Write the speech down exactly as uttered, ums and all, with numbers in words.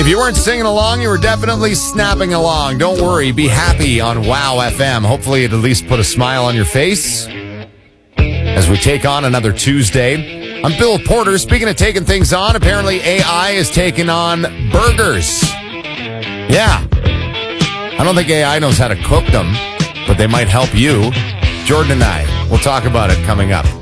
If you weren't singing along, you were definitely snapping along. Don't worry, be happy on Wow F M. Hopefully it at least put a smile on your face as we take on another Tuesday. I'm Bill Porter. Speaking of taking things on, apparently A I is taking on burgers. Yeah. I don't think A I knows how to cook them, but they might help you. Jordan and I, we'll talk about it coming up.